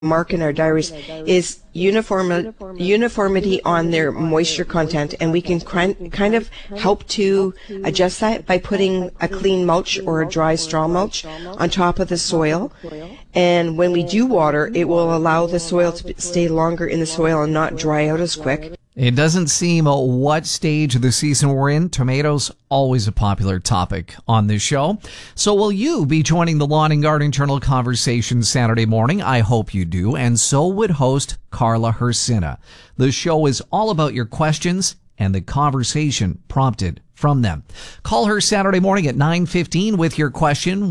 mark in our diaries is uniformity on their moisture content, and we can kind of help to adjust that by putting a clean mulch or a dry straw mulch on top of the soil. And when we do water, it will allow the soil to stay longer in the soil and not dry out as quick. It doesn't seem what stage of the season we're in. Tomatoes, always a popular topic on this show. So will you be joining the Lawn and Garden Journal conversation Saturday morning? I hope you do. And so would host Carla Hersina. The show is all about your questions and the conversation prompted from them. Call her Saturday morning at 9:15 with your question,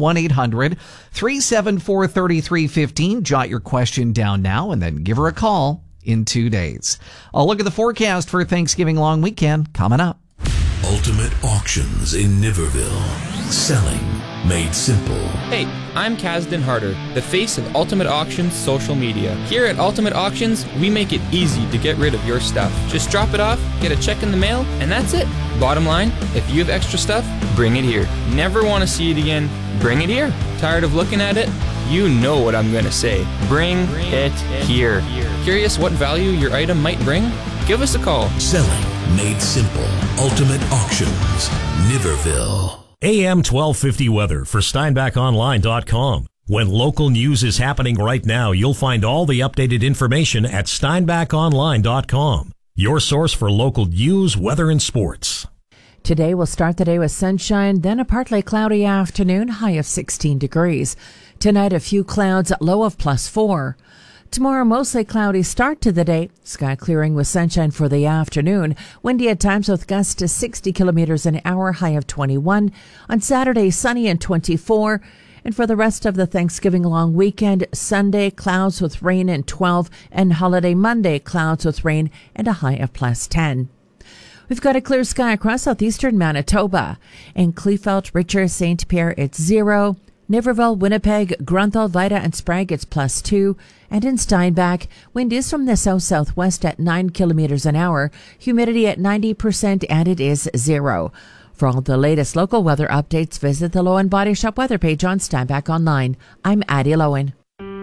1-800-374-3315. Jot your question down now and then give her a call in 2 days. A look at the forecast for Thanksgiving long weekend coming up. Ultimate Auctions in Niverville. Selling made simple. Hey, I'm Kasdan Harder, the face of Ultimate Auctions social media. Here at Ultimate Auctions, we make it easy to get rid of your stuff. Just drop it off, get a check in the mail, and that's it. Bottom line, if you have extra stuff, bring it here. Never want to see it again? Bring it here. Tired of looking at it? You know what I'm going to say. Bring it here. Curious what value your item might bring? Give us a call. Selling made simple. Ultimate Auctions, Niverville. AM 1250 weather for SteinbachOnline.com. When local news is happening right now, you'll find all the updated information at SteinbachOnline.com. Your source for local news, weather, and sports. Today we'll start the day with sunshine, then a partly cloudy afternoon, high of 16 degrees. Tonight a few clouds, low of +4. Tomorrow, mostly cloudy start to the day. Sky clearing with sunshine for the afternoon. Windy at times with gusts to 60 kilometers an hour, high of 21. On Saturday, sunny and 24. And for the rest of the Thanksgiving long weekend, Sunday, clouds with rain and 12. And holiday Monday, clouds with rain and a high of +10. We've got a clear sky across southeastern Manitoba. In Kleefeld, Richard, St. Pierre, it's 0. Niverville, Winnipeg, Grunthal, Vida, and Sprague, it's +2. And in Steinbach, wind is from the south-southwest at 9 kilometers an hour, humidity at 90%, and it is 0. For all the latest local weather updates, visit the Lowen Body Shop weather page on Steinbach Online. I'm Addie Lowen.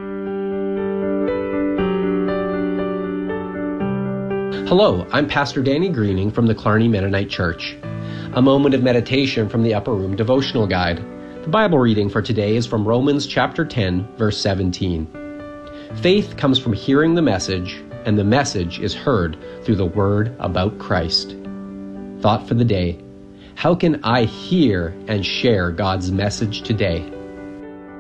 Hello, I'm Pastor Danny Greening from the Clarny Mennonite Church. A moment of meditation from the Upper Room Devotional Guide. The Bible reading for today is from Romans chapter 10, verse 17. Faith comes from hearing the message, and the message is heard through the word about Christ. Thought for the day. How can I hear and share God's message today?